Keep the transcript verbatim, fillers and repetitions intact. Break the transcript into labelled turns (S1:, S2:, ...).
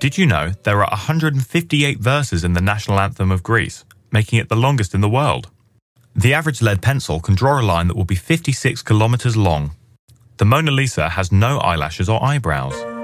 S1: Did you know there are one hundred fifty-eight verses in the national anthem of Greece, making it the longest in the world? The average lead pencil can draw a line that will be fifty-six kilometers long. The Mona Lisa has no eyelashes or eyebrows.